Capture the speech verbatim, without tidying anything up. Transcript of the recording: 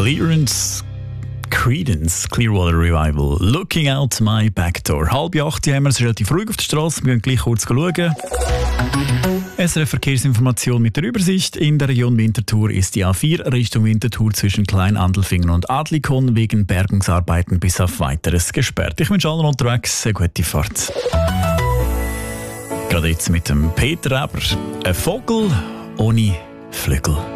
Clearance, Creedence, Clearwater Revival, Looking Out My Back Door. Halb acht haben wir es relativ ruhig auf der Straße. Wir gehen gleich kurz schauen. S R F Verkehrsinformation mit der Übersicht. In der Region Winterthur ist die A vier Richtung Winterthur zwischen Kleinandelfingen und Adlikon wegen Bergungsarbeiten bis auf Weiteres gesperrt. Ich wünsche allen unterwegs eine gute Fahrt. Gerade jetzt mit dem Peter Eber. Ein Vogel ohne Flügel.